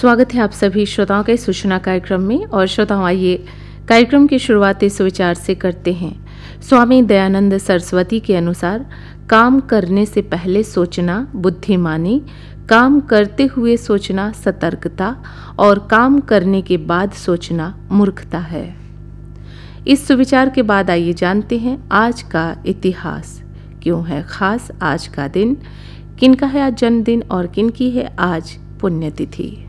स्वागत है आप सभी श्रोताओं के सूचना कार्यक्रम में। और श्रोताओं, आइए कार्यक्रम की शुरुआत इस विचार से करते हैं। स्वामी दयानंद सरस्वती के अनुसार काम करने से पहले सोचना बुद्धिमानी, काम करते हुए सोचना सतर्कता और काम करने के बाद सोचना मूर्खता है। इस सुविचार के बाद आइए जानते हैं आज का इतिहास। क्यों है खास आज का दिन, किनका है आज जन्मदिन और किनकी है आज पुण्यतिथि।